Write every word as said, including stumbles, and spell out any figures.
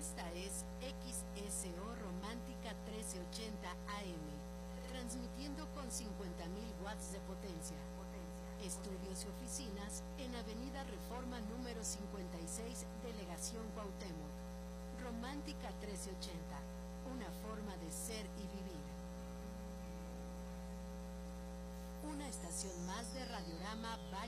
Esta es X S O Romántica trece ochenta A M, transmitiendo con cincuenta mil watts de potencia. Estudios y oficinas en Avenida Reforma número cincuenta y seis, Delegación Cuauhtémoc. Romántica trece ochenta, una forma de ser y vivir. Una estación más de Radiorama Valle